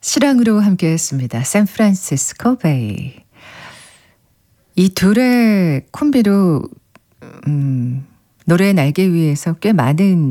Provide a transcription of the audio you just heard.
실황으로 함께했습니다. 샌프란시스코 베이. 이 둘의 콤비로 노래 날개 위에서 꽤 많은